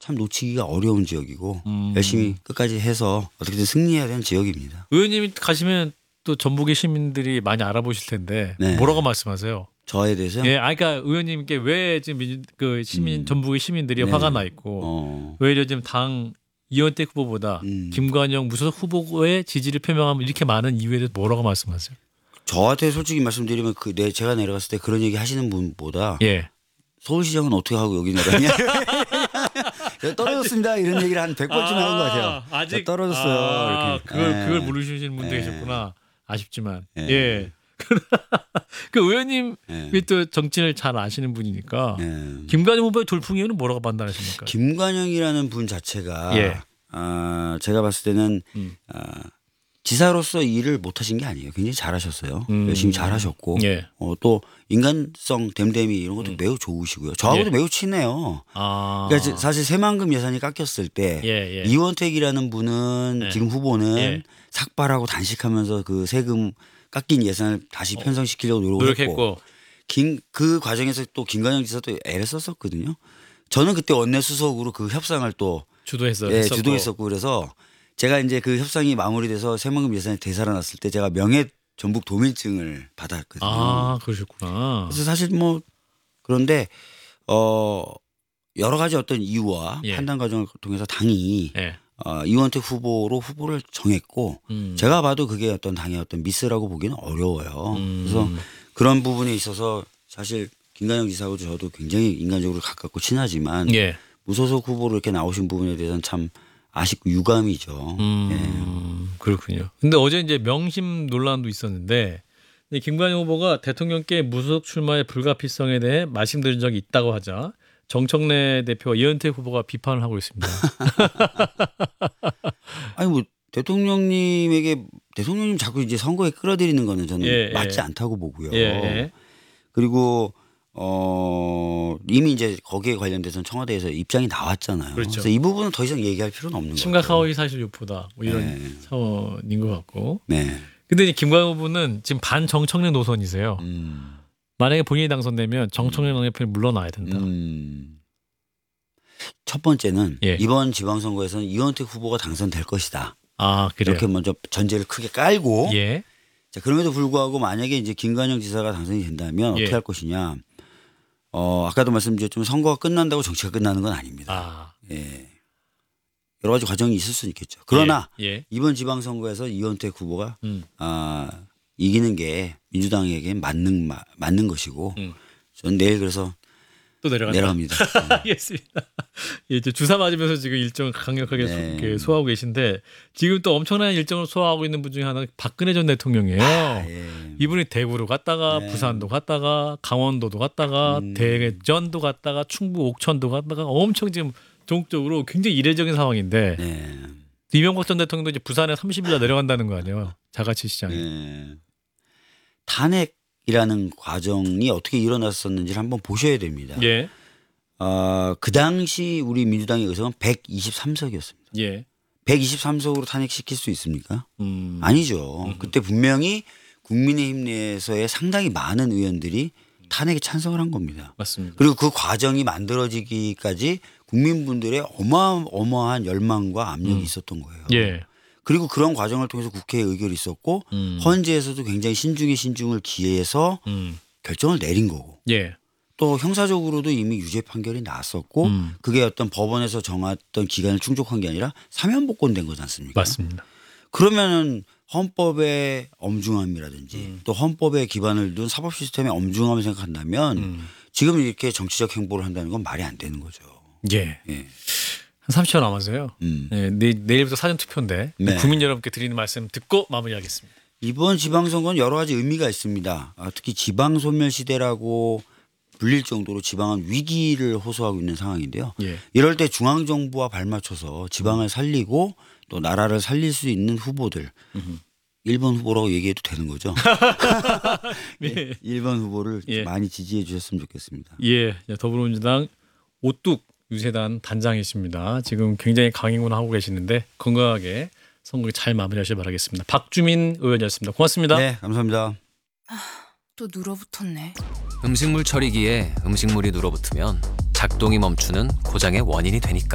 참 놓치기가 어려운 지역이고 열심히 끝까지 해서 어떻게든 승리해야 되는 지역입니다. 의원님이 가시면 또 전북의 시민들이 많이 알아보실 텐데 네. 뭐라고 말씀하세요? 저에 대해서요? 예, 그러니까 의원님께 왜 지금 그 시민 전북의 시민들이 네. 화가 나 있고 왜 요즘 당 이원택 후보보다 김관영 무소속 후보의 지지를 표명하면 이렇게 많은 이유에 대해서 뭐라고 말씀하세요? 저한테 솔직히 말씀드리면 제가 내려갔을 때 그런 얘기 하시는 분보다 예. 서울시장은 어떻게 하고 여기 내려갔냐 떨어졌습니다 이런 얘기를 한 100번쯤 하는 것 같아요. 아직 떨어졌어요. 이렇게. 그걸 모르시는 분도 계셨구나. 아쉽지만 예. 그 의원님이 또 정치를 잘 아시는 분이니까 김관영 후보의 돌풍이는 뭐라고 판단하십니까? 김관영이라는 분 자체가 예. 제가 봤을 때는 지사로서 일을 못하신 게 아니에요. 굉장히 잘하셨어요. 열심히 잘하셨고 예. 또 인간성 댐댐이 이런 것도 매우 좋으시고요. 저하고도 매우 친해요. 그러니까 사실 새만금 예산이 깎였을 때 이원택이라는 분은 지금 후보는 삭발하고 단식하면서 그 세금 깎인 예산을 다시 편성시키려고 노력했고 그 과정에서 또 김관영 지사도 애를 썼었거든요. 저는 그때 원내 수석으로 그 협상을 또 주도했었고 그래서 제가 이제 그 협상이 마무리돼서 새만금 예산이 되살아났을 때 제가 명예 전북 도민증을 받았거든요. 아, 그러셨구나. 그래서 사실 뭐 그런데 여러 가지 어떤 이유와 판단 과정을 통해서 당이 이원택 후보로 후보를 정했고 제가 봐도 그게 어떤 당의 어떤 미스라고 보기는 어려워요. 그래서 그런 부분에 있어서 사실 김관영 지사하고 저도 굉장히 인간적으로 가깝고 친하지만 무소속 후보로 이렇게 나오신 부분에 대해서는 참 아쉽고 유감이죠. 그렇군요. 근데 어제 이제 명심 논란도 있었는데 김관영 후보가 대통령께 무소속 출마의 불가피성에 대해 말씀드린 적이 있다고 하자 정청래 대표와 이현택 후보가 비판을 하고 있습니다. 아니 뭐 대통령님 자꾸 이제 선거에 끌어들이는 거는 저는 맞지 않다고 보고요. 그리고 이미 이제 거기에 관련돼서는 청와대에서 입장이 나왔잖아요. 그렇죠. 그래서 이 부분은 더 이상 얘기할 필요는 없는 거죠. 심각하의 사실 유포다 뭐 이런 차원인 것 같고. 근데 이제 김관영 후보는 지금 반정청래 노선이세요. 만약에 본인이 당선되면 정청래 당대표는 물러나야 된다. 첫 번째는 이번 지방선거에서는 이원택 후보가 당선될 것이다. 그래요? 이렇게 먼저 전제를 크게 깔고 자, 그럼에도 불구하고 만약에 이제 김관영 지사가 당선이 된다면 어떻게 할 것이냐. 아까도 말씀드렸지만 선거가 끝난다고 정치가 끝나는 건 아닙니다. 여러 가지 과정이 있을 수는 있겠죠. 그러나 이번 지방선거에서 이원택 후보가 이기는 게 민주당에게 맞는 것이고 저는 내일 그래서 또 내려갑니다. 알겠습니다. 이제 주사 맞으면서 지금 일정 강력하게 소화하고 계신데 지금 또 엄청난 일정을 소화하고 있는 분 중에 하나가 박근혜 전 대통령이에요. 이분이 대구로 갔다가 부산도 갔다가 강원도도 갔다가 대전도 갔다가 충북 옥천도 갔다가 엄청 지금 전국적으로 굉장히 이례적인 상황인데 이명박 전 대통령도 이제 부산에 30일 내려간다는 거 아니에요. 자가치 시장에. 탄핵이라는 과정이 어떻게 일어났었는지를 한번 보셔야 됩니다. 그 당시 우리 민주당의 의석은 123석이었습니다. 123석으로 탄핵시킬 수 있습니까? 아니죠. 그때 분명히 국민의힘 내에서의 상당히 많은 의원들이 탄핵에 찬성을 한 겁니다. 맞습니다. 그리고 그 과정이 만들어지기까지 국민분들의 어마어마한 열망과 압력이 있었던 거예요. 그리고 그런 과정을 통해서 국회에 의결이 있었고 헌재에서도 굉장히 신중에 신중을 기해서 결정을 내린 거고 또 형사적으로도 이미 유죄 판결이 났었고 그게 어떤 법원에서 정했던 기간을 충족한 게 아니라 사면복권된 거지 않습니까? 맞습니다. 그러면은 헌법의 엄중함이라든지 또 헌법에 기반을 둔 사법 시스템의 엄중함을 생각한다면 지금 이렇게 정치적 행보를 한다는 건 말이 안 되는 거죠. 한 30초 남았어요. 내일부터 사전투표인데 국민 여러분께 드리는 말씀 듣고 마무리하겠습니다. 이번 지방선거는 여러 가지 의미가 있습니다. 특히 지방소멸시대라고 불릴 정도로 지방은 위기를 호소하고 있는 상황인데요. 이럴 때 중앙정부와 발맞춰서 지방을 살리고 또 나라를 살릴 수 있는 후보들 1번 후보라고 얘기해도 되는 거죠. 1번 후보를 많이 지지해 주셨으면 좋겠습니다. 더불어민주당 오뚝 유세단 단장이십니다. 지금 굉장히 강행군하고 계시는데 건강하게 선거 잘 마무리하시길 바라겠습니다. 박주민 의원이었습니다. 고맙습니다. 네, 감사합니다. 또 눌어붙었네. 음식물 처리기에 음식물이 눌어붙으면 작동이 멈추는 고장의 원인이 되니까.